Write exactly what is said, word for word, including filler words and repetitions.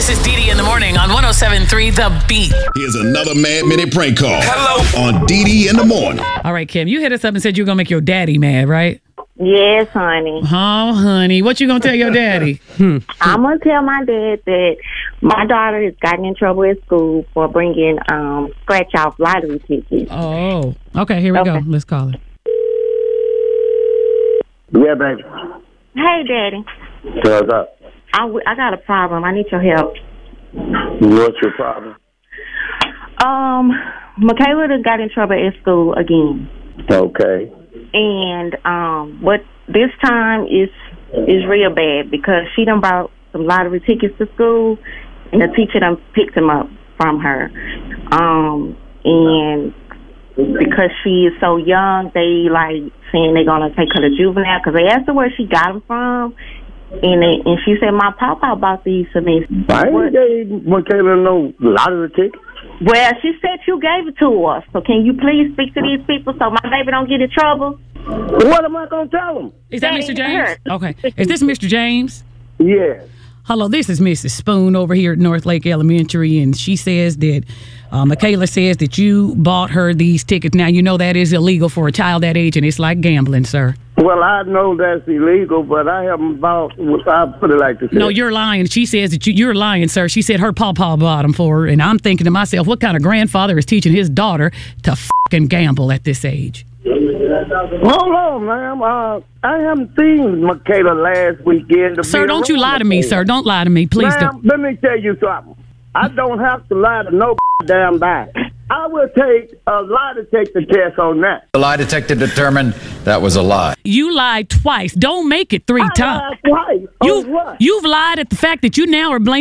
This is Dee Dee in the morning on one oh seven point three The Beat. Here's another Mad Minute prank call. Hello. On Dee Dee in the morning. All right, Kim, you hit us up and said you were going to make your daddy mad, right? Yes, honey. Oh, honey. What you going to tell your daddy? I'm going to tell my dad that my daughter has gotten in trouble at school for bringing um, scratch-off lottery tickets. Oh. Okay, here we Okay. go. Let's call it. Yeah, baby. Hey, Daddy. What's up? I, w- I got a problem. I need your help. What's your problem? Um, Michaela done got in trouble at school again. Okay. And um, what this time is is real bad because she done brought some lottery tickets to school, and the teacher done picked them up from her. Um, and because she is so young, they like saying they're gonna take her to juvenile because they asked her where she got them from, and they, and she said my papa bought these for me. I ain't gave Michaela no lottery ticket. Well, she said you gave it to us, so can you please speak to these people so my baby don't get in trouble? What am I gonna tell them? Is that Daddy, Mister James? hurt. Okay. Is this Mister James? Yeah. Hello, this is Missus Spoon over here at North Lake Elementary, and she says that uh, Michaela says that you bought her these tickets. Now, you know that is illegal for a child that age, and it's like gambling, sir. Well, I know that's illegal, but I haven't bought. I put it like this. No, you're lying. She says that you, you're lying, sir. She said her pawpaw bought them for her, and I'm thinking to myself, what kind of grandfather is teaching his daughter to fucking gamble at this age? Hold on, ma'am. Uh, I haven't seen Michaela last weekend. To Sir, be don't you around lie to me, Michaela. sir. Don't lie to me. Please Ma'am, don't. let me tell you something. I don't have to lie to no damn body. I will take a lie to take the test on that. The lie detector determined that was a lie. You lied twice. Don't make it three I times. lied twice. You, On what? you've lied at the fact that you now are blaming